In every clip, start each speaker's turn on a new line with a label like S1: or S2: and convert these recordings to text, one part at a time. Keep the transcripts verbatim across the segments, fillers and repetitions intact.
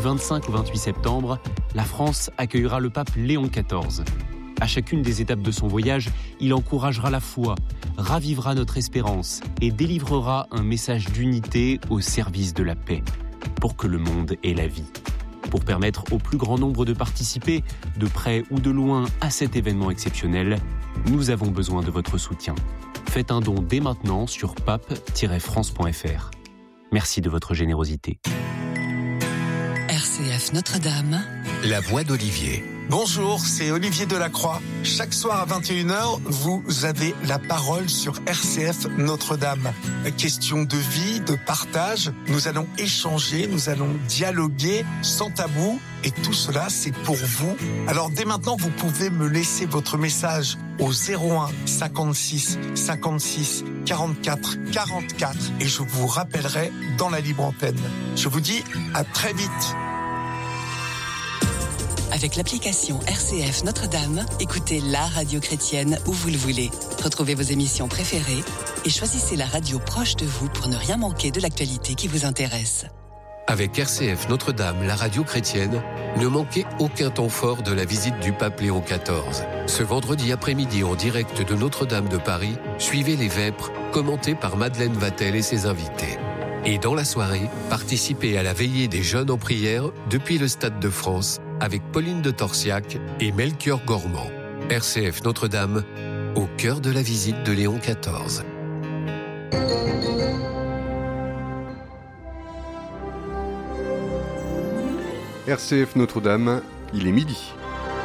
S1: vingt-cinq au vingt-huit septembre, la France accueillera le pape Léon quatorze. À chacune des étapes de son voyage, il encouragera la foi, ravivera notre espérance et délivrera un message d'unité au service de la paix, pour que le monde ait la vie. Pour permettre au plus grand nombre de participer, de près ou de loin, à cet événement exceptionnel, nous avons besoin de votre soutien. Faites un don dès maintenant sur pape tiret france point f r. Merci de votre générosité.
S2: R C F Notre-Dame.
S3: La voix d'Olivier.
S4: Bonjour, c'est Olivier Delacroix. Chaque soir à vingt et une heures, vous avez la parole sur R C F Notre-Dame. Question de vie, de partage, nous allons échanger, nous allons dialoguer sans tabou. Et tout cela, c'est pour vous. Alors dès maintenant, vous pouvez me laisser votre message au zéro un cinquante-six cinquante-six quarante-quatre quarante-quatre et je vous rappellerai dans la libre antenne. Je vous dis à très vite.
S2: Avec l'application R C F Notre-Dame, écoutez la radio chrétienne où vous le voulez. Retrouvez vos émissions préférées et choisissez la radio proche de vous pour ne rien manquer de l'actualité qui vous intéresse.
S3: Avec R C F Notre-Dame, la radio chrétienne, ne manquez aucun temps fort de la visite du pape Léon quatorze. Ce vendredi après-midi en direct de Notre-Dame de Paris, suivez les Vêpres, commentés par Madeleine Vatel et ses invités. Et dans la soirée, participez à la veillée des jeunes en prière depuis le Stade de France avec Pauline de Torsiac et Melchior Gormand. R C F Notre-Dame, au cœur de la visite de Léon quatorze.
S5: R C F Notre-Dame, il est midi.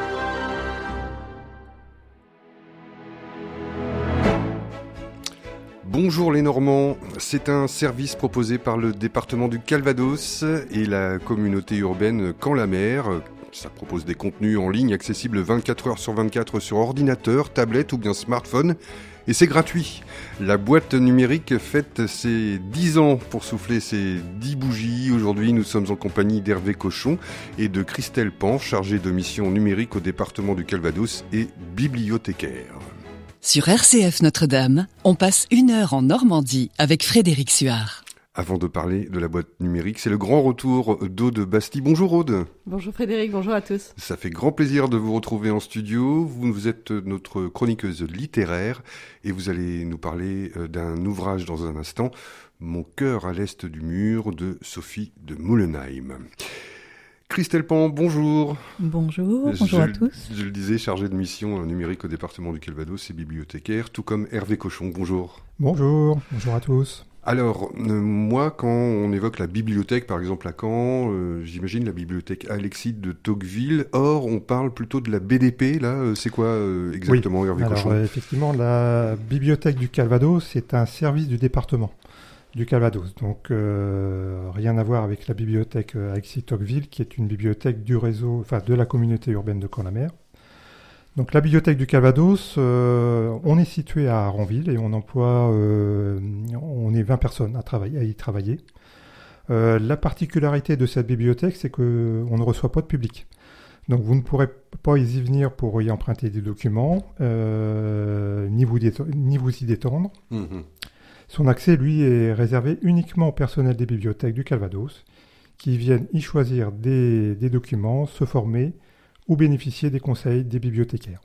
S5: Bonjour les Normands, c'est un service proposé par le département du Calvados et la communauté urbaine Camp-la-Mer. Ça propose des contenus en ligne accessibles vingt-quatre heures sur vingt-quatre sur ordinateur, tablette ou bien smartphone. Et c'est gratuit. La boîte numérique fête ses dix ans pour souffler ses dix bougies. Aujourd'hui, nous sommes en compagnie d'Hervé Cochon et de Christelle Pan, chargée de mission numérique au département du Calvados et bibliothécaire.
S2: Sur R C F Notre-Dame, on passe une heure en Normandie avec Frédéric Suard.
S5: Avant de parler de la boîte numérique, c'est le grand retour d'Aude Basti. Bonjour Aude.
S6: Bonjour Frédéric, bonjour à tous.
S5: Ça fait grand plaisir de vous retrouver en studio. Vous, vous êtes notre chroniqueuse littéraire et vous allez nous parler d'un ouvrage dans un instant, Mon cœur à l'est du mur de Sophie de Moulenheim. Christelle Pan, bonjour.
S6: Bonjour,
S5: je,
S6: bonjour à tous.
S5: Je le disais, chargée de mission numérique au département du Calvados et bibliothécaire, tout comme Hervé Cochon. Bonjour.
S7: Bonjour, bonjour à tous.
S5: Alors, euh, moi, quand on évoque la bibliothèque, par exemple à Caen, euh, j'imagine la bibliothèque Alexis de Tocqueville. Or, on parle plutôt de la B D P, là. Euh, c'est quoi euh, exactement,
S7: oui.
S5: Hervé
S7: Alors,
S5: Cochon ?
S7: euh, effectivement, la bibliothèque du Calvados, c'est un service du département du Calvados. Donc, euh, rien à voir avec la bibliothèque Alexis de Tocqueville, qui est une bibliothèque du réseau, enfin, de la communauté urbaine de Caen-la-Mer. Donc la bibliothèque du Calvados, euh, on est situé à Aranville et on emploie, euh, on est vingt personnes à, travailler, à y travailler. Euh, la particularité de cette bibliothèque, c'est qu'on ne reçoit pas de public. Donc vous ne pourrez pas y venir pour y emprunter des documents, euh, ni, vous détendre, ni vous y détendre. Mmh. Son accès, lui, est réservé uniquement au personnel des bibliothèques du Calvados, qui viennent y choisir des, des documents, se former, ou bénéficier des conseils des bibliothécaires.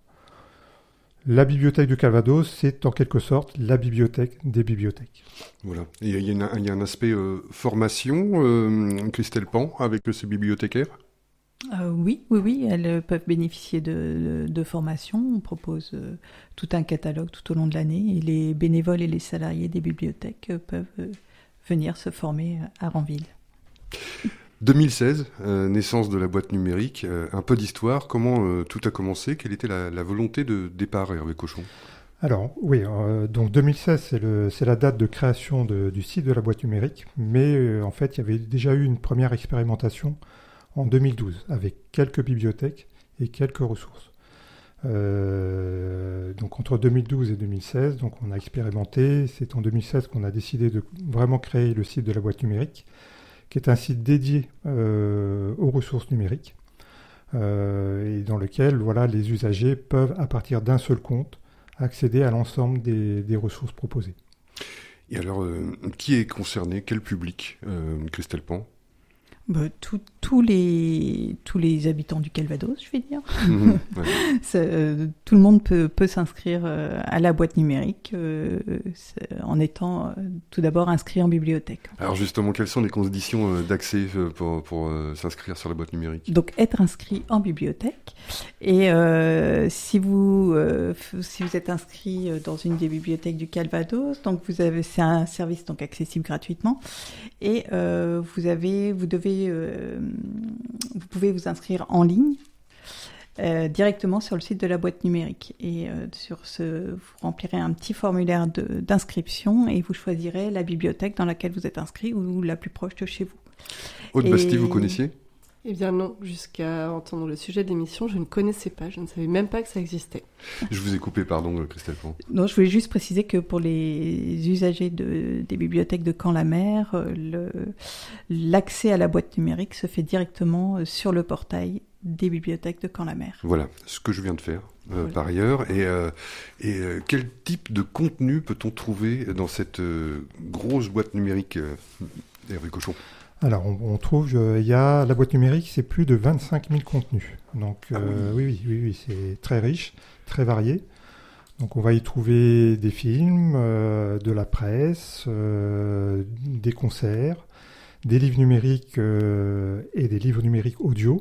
S7: La bibliothèque du Calvados, c'est en quelque sorte la bibliothèque des bibliothèques.
S5: Voilà. Il y a, il y a, une, il y a un aspect euh, formation, euh, Christelle Pan, avec ces bibliothécaires ?
S6: euh, Oui, oui, oui, elles peuvent bénéficier de, de, de formation. On propose euh, tout un catalogue tout au long de l'année et les bénévoles et les salariés des bibliothèques euh, peuvent euh, venir se former à Aranville.
S5: deux mille seize, euh, naissance de la boîte numérique, euh, un peu d'histoire, comment euh, tout a commencé, quelle était la, la volonté de départ, Hervé Cochon ?
S7: Alors oui, euh, donc deux mille seize c'est, le, c'est la date de création de, du site de la boîte numérique, mais euh, en fait il y avait déjà eu une première expérimentation en deux mille douze avec quelques bibliothèques et quelques ressources. Euh, donc entre deux mille douze et deux mille seize, donc on a expérimenté, c'est en deux mille seize qu'on a décidé de vraiment créer le site de la boîte numérique, qui est un site dédié euh, aux ressources numériques euh, et dans lequel voilà, les usagers peuvent, à partir d'un seul compte, accéder à l'ensemble des, des ressources proposées.
S5: Et alors, euh, qui est concerné ? Quel public, euh, Christelle Pan ?
S6: Bah, tout, tous, les, tous les habitants du Calvados, je vais dire.
S5: Mmh, ouais.
S6: Ça, euh, tout le monde peut, peut s'inscrire euh, à la boîte numérique euh, en étant euh, tout d'abord inscrit en bibliothèque.
S5: Alors justement, quelles sont les conditions euh, d'accès euh, pour, pour euh, s'inscrire sur la boîte numérique ?
S6: Donc être inscrit en bibliothèque. Et euh, si, vous, euh, si vous êtes inscrit dans une des bibliothèques du Calvados, donc vous avez, c'est un service donc accessible gratuitement. Et euh, vous, avez, vous devez Euh, vous pouvez vous inscrire en ligne euh, directement sur le site de la boîte numérique et euh, sur ce, vous remplirez un petit formulaire de, d'inscription et vous choisirez la bibliothèque dans laquelle vous êtes inscrit ou la plus proche de chez vous.
S5: Haute-Bastille,
S6: et...
S5: vous connaissiez ?
S8: Eh bien non, jusqu'à entendre le sujet de l'émission, je ne connaissais pas, je ne savais même pas que ça existait.
S5: Je vous ai coupé, pardon, Christelle Pan.
S6: Non, je voulais juste préciser que pour les usagers de, des bibliothèques de Caen-la-Mer, le, l'accès à la boîte numérique se fait directement sur le portail des bibliothèques de Caen-la-Mer.
S5: Voilà, ce que je viens de faire euh,
S6: voilà.
S5: par ailleurs. Et, euh, et euh, quel type de contenu peut-on trouver dans cette euh, grosse boîte numérique, euh, Hervé Cochon ?
S7: Alors, on, on trouve, il y a la boîte numérique, c'est plus de vingt-cinq mille contenus. Donc, euh, ah oui. oui, oui, oui, oui, c'est très riche, très varié. Donc, on va y trouver des films, euh, de la presse, euh, des concerts, des livres numériques euh, et des livres numériques audio,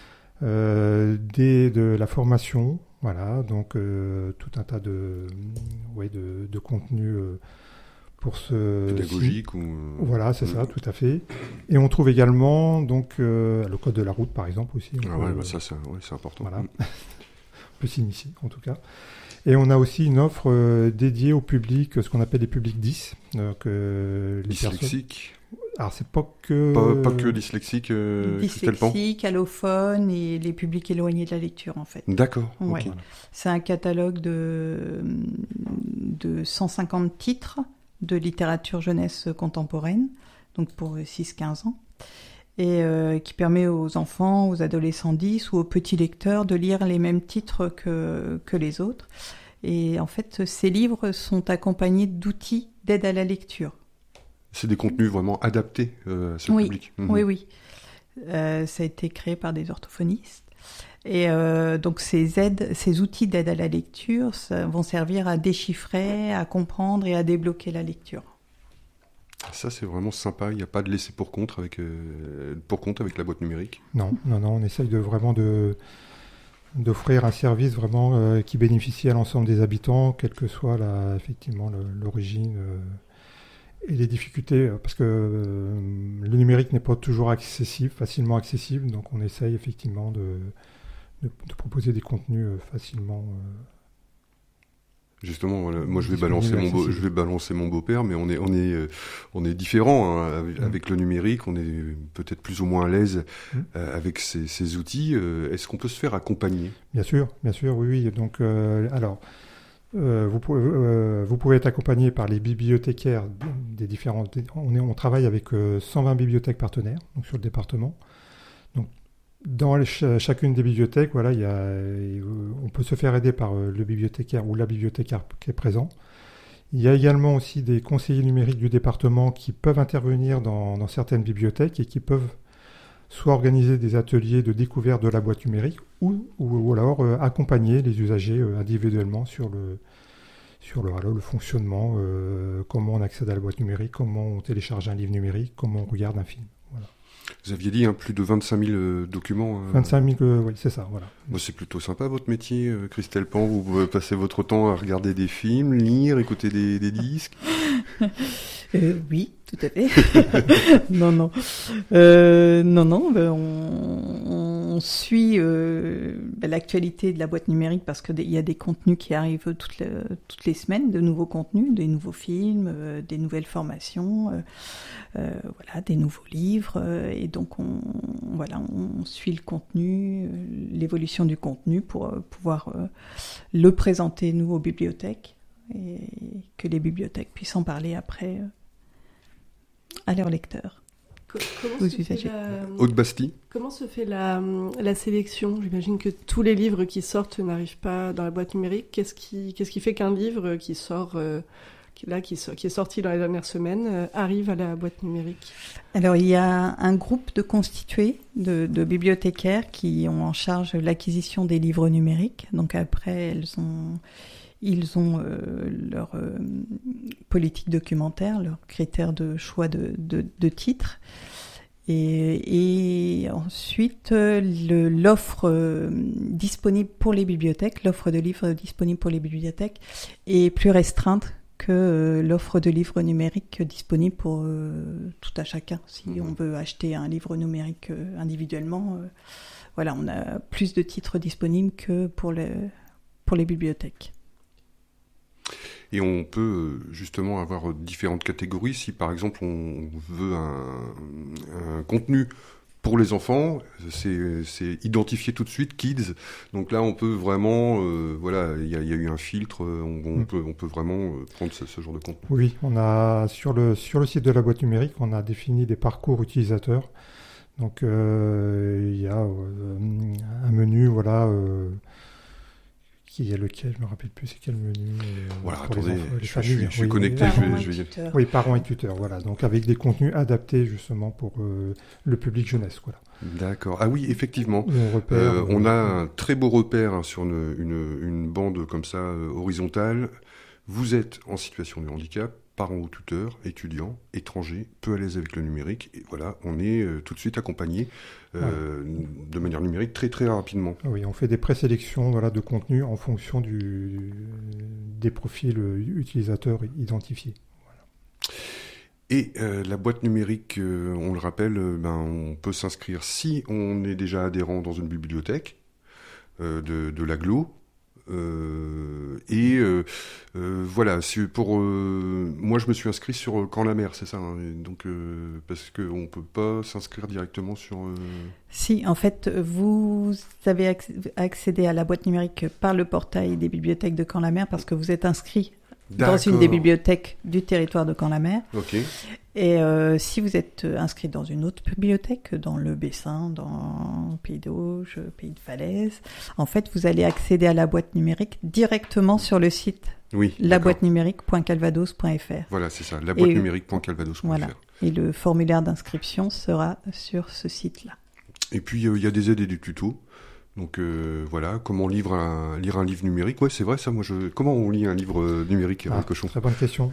S7: euh, des, de la formation, voilà, donc euh, tout un tas de, ouais, de, de contenus. Euh, pour ce
S5: pédagogique ou
S7: voilà, c'est mmh. ça, tout à fait. Et on trouve également donc euh, le code de la route, par exemple aussi.
S5: Ah
S7: peut,
S5: ouais, bah ça, c'est, ouais, c'est important.
S7: Voilà, on peut s'initier en tout cas. Et on a aussi une offre euh, dédiée au public, ce qu'on appelle les publics dys. Donc, euh, les
S5: dyslexiques.
S7: Personnes... Alors c'est pas que
S5: pas, pas que dyslexiques. Euh,
S6: dyslexiques, allophones et les publics éloignés de la lecture en fait.
S5: D'accord.
S6: Ouais.
S5: Okay.
S6: C'est un catalogue de de cent cinquante titres de littérature jeunesse contemporaine, donc pour six à quinze ans, et euh, qui permet aux enfants, aux adolescents dys ou aux petits lecteurs de lire les mêmes titres que, que les autres. Et en fait, ces livres sont accompagnés d'outils d'aide à la lecture.
S5: C'est des contenus vraiment adaptés euh, à ce
S6: oui,
S5: public.
S6: Mmh. Oui, oui. Euh, ça a été créé par des orthophonistes. Et euh, donc ces aides, ces outils d'aide à la lecture ça, vont servir à déchiffrer, à comprendre et à débloquer la lecture.
S5: Ça c'est vraiment sympa, il n'y a pas de laisser pour compte avec, euh, pour compte avec la boîte numérique.
S7: Non, non, non, on essaye de vraiment de, d'offrir un service vraiment euh, qui bénéficie à l'ensemble des habitants, quelle que soit la, effectivement le, l'origine euh, et les difficultés, parce que euh, le numérique n'est pas toujours accessible, facilement accessible, donc on essaye effectivement de De, de proposer des contenus euh, facilement. Euh,
S5: Justement, voilà, moi je vais balancer mon beau, je vais balancer mon beau-père, mais on est on est euh, on est différent hein, avec, mmh. avec le numérique, on est peut-être plus ou moins à l'aise mmh. euh, avec ces, ces outils. Euh, est-ce qu'on peut se faire accompagner ?
S7: Bien sûr, bien sûr, oui, oui. Donc, euh, alors, euh, vous pouvez euh, vous pouvez être accompagné par les bibliothécaires des différentes. On est on travaille avec euh, cent vingt bibliothèques partenaires, donc sur le département. Donc dans les, ch- chacune des bibliothèques, voilà, il y a, on peut se faire aider par le bibliothécaire ou la bibliothécaire qui est présent. Il y a également aussi des conseillers numériques du département qui peuvent intervenir dans, dans certaines bibliothèques et qui peuvent soit organiser des ateliers de découverte de la boîte numérique ou, ou, ou alors euh, accompagner les usagers euh, individuellement sur le, sur le, alors, le fonctionnement, euh, comment on accède à la boîte numérique, comment on télécharge un livre numérique, comment on regarde un film. Voilà.
S5: Vous aviez dit hein, plus de vingt-cinq mille euh, documents. Euh...
S7: vingt-cinq mille, euh, oui, c'est ça, voilà.
S5: Bon, c'est plutôt sympa votre métier, euh, Christelle Pan. Vous pouvez passer votre temps à regarder des films, lire, écouter des, des disques.
S6: euh, oui, tout à fait. non, non, euh, non, non. Ben on, on suit euh, ben l'actualité de la boîte numérique parce que il y a des contenus qui arrivent toutes les, toutes les semaines, de nouveaux contenus, des nouveaux films, euh, des nouvelles formations, euh, euh, voilà, des nouveaux livres. Euh, et donc on, voilà, on suit le contenu, euh, l'évolution du contenu pour euh, pouvoir euh, le présenter nous aux bibliothèques et que les bibliothèques puissent en parler après euh, à leurs lecteurs.
S8: Comment se fait la...
S5: Haute-Bastille.
S8: Comment se fait la, la sélection ? J'imagine que tous les livres qui sortent n'arrivent pas dans la boîte numérique. Qu'est-ce qui, qu'est-ce qui fait qu'un livre qui sort euh, qui, là, qui, qui est sorti dans les dernières semaines, euh, arrive à la boîte numérique?
S6: Alors, il y a un groupe de constitués, de, de bibliothécaires qui ont en charge l'acquisition des livres numériques. Donc après, elles ont, ils ont euh, leur euh, politique documentaire, leurs critères de choix de, de, de titres. Et, et ensuite, le, l'offre euh, disponible pour les bibliothèques, l'offre de livres disponible pour les bibliothèques est plus restreinte que euh, l'offre de livres numériques disponible pour euh, tout à chacun. Si mmh. on veut acheter un livre numérique euh, individuellement, euh, voilà, on a plus de titres disponibles que pour, le, pour les bibliothèques.
S5: Et on peut justement avoir différentes catégories. Si par exemple on veut un, un contenu pour les enfants, c'est, c'est identifié tout de suite kids. Donc là on peut vraiment, euh, voilà, il y, y a eu un filtre. On, on, mmh. peut, on peut vraiment prendre ce, ce genre de contenu.
S7: Oui, on a sur le sur le site de la boîte numérique, on a défini des parcours utilisateurs. Donc euh, il y a euh, un menu, voilà. Euh, qui est lequel, je me rappelle plus, c'est quel menu euh,
S5: voilà,
S7: pour
S5: attendez,
S7: les enfants, les
S5: je,
S7: familles,
S5: je, je suis
S7: oui,
S5: connecté,
S7: oui,
S5: je vais, je vais dire.
S7: Oui, parents et tuteurs, voilà. Donc avec des contenus adaptés justement pour euh, le public jeunesse, voilà.
S5: D'accord. Ah oui, effectivement.
S7: On, repère,
S5: euh,
S7: euh,
S5: on a un très beau repère hein, sur une, une, une bande comme ça euh, horizontale. Vous êtes en situation de handicap, parents ou tuteurs, étudiants, étrangers, peu à l'aise avec le numérique. Et voilà, on est euh, tout de suite accompagné euh, ouais. de manière numérique très très rapidement.
S7: Oui, on fait des présélections voilà, de contenu en fonction du, des profils utilisateurs identifiés. Voilà.
S5: Et euh, la boîte numérique, euh, on le rappelle, euh, ben, on peut s'inscrire si on est déjà adhérent dans une bibliothèque euh, de, de l'agglo. Euh, et euh, euh, voilà, c'est pour euh, moi je me suis inscrit sur Caen-la-Mer, c'est ça hein, donc euh, parce que on peut pas s'inscrire directement sur. Euh...
S6: Si, en fait, vous avez accédé à la boîte numérique par le portail des bibliothèques de Caen-la-Mer parce que vous êtes inscrit D'accord. dans une des bibliothèques du territoire de Caen-la-Mer.
S5: Ok.
S6: Et euh, si vous êtes inscrit dans une autre bibliothèque, dans le Bessin, dans Pays d'Auge, Pays de Falaise, en fait, vous allez accéder à la boîte numérique directement sur le site
S5: oui,
S6: la boîte numérique point calvados point f r.
S5: Voilà, c'est ça, la boîte numérique point calvados point f r. Voilà.
S6: Et le formulaire d'inscription sera sur ce site-là.
S5: Et puis, il euh, y a des aides et des tutos. Donc euh, voilà, comment lire un, lire un livre numérique. Ouais, c'est vrai ça. Moi, je. Comment on lit un livre euh, numérique,
S7: ah,
S5: Cochon ?
S7: Très bonne question.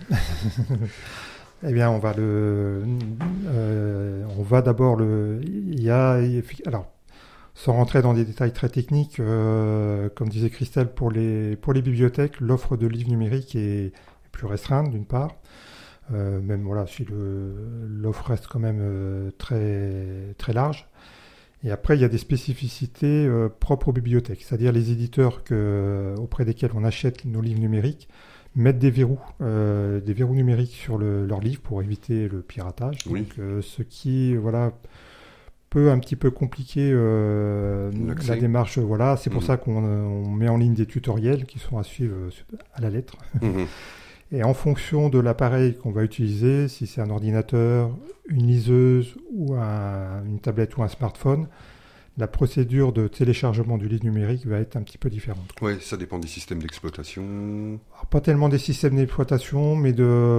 S7: Eh bien, on va le. Euh, on va d'abord le. Il y a. Alors, sans rentrer dans des détails très techniques, euh, comme disait Christelle, pour les pour les bibliothèques, l'offre de livres numériques est plus restreinte d'une part. Euh, même voilà, si le, l'offre reste quand même euh, très très large. Et après, il y a des spécificités euh, propres aux bibliothèques, c'est-à-dire les éditeurs que, auprès desquels on achète nos livres numériques mettent des verrous, euh, des verrous numériques sur le, leurs livres pour éviter le piratage. Oui. Donc, euh, ce qui, voilà, peut un petit peu compliquer euh, la démarche. Voilà, c'est pour mmh. ça qu'on on met en ligne des tutoriels qui sont à suivre à la lettre. Mmh. Et en fonction de l'appareil qu'on va utiliser, si c'est un ordinateur, une liseuse ou un, une tablette ou un smartphone, la procédure de téléchargement du livre numérique va être un petit peu différente.
S5: Oui, ça dépend des systèmes d'exploitation.
S7: Alors, pas tellement des systèmes d'exploitation, mais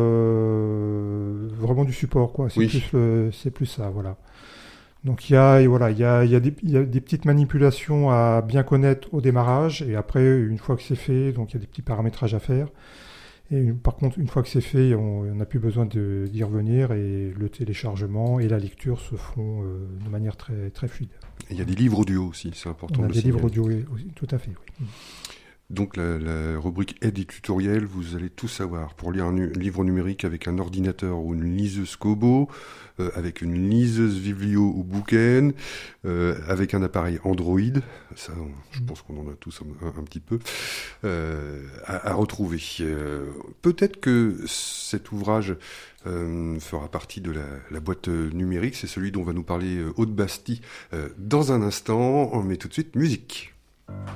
S7: de vraiment du support, quoi. C'est, oui. plus, le... c'est plus ça, voilà. Donc il y a, voilà, il y a, il y a des, il y a des petites manipulations à bien connaître au démarrage, et après, une fois que c'est fait, donc il y a des petits paramétrages à faire. Et par contre, une fois que c'est fait, on n'a plus besoin de, d'y revenir et le téléchargement et la lecture se font euh, de manière très, très fluide.
S5: Et il y a des livres audio aussi, c'est important.
S7: On a
S5: de
S7: des
S5: signaler.
S7: livres audio aussi, tout à fait, oui.
S5: Donc la, la rubrique aide et tutoriel, vous allez tout savoir. Pour lire un nu- livre numérique avec un ordinateur ou une liseuse Kobo, euh, avec une liseuse Viblio ou Booken, euh, avec un appareil Android, ça on, je pense qu'on en a tous un, un petit peu, euh, à, à retrouver. Euh, peut-être que cet ouvrage euh, fera partie de la, la boîte numérique, c'est celui dont va nous parler euh, Aude Bastille euh, dans un instant. On met tout de suite musique.